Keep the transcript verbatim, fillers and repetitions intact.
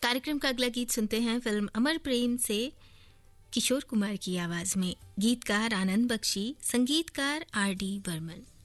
कार्यक्रम का अगला गीत सुनते हैं फिल्म अमर प्रेम से किशोर कुमार की आवाज में। गीतकार आनंद बख्शी, संगीतकार आर डी बर्मन।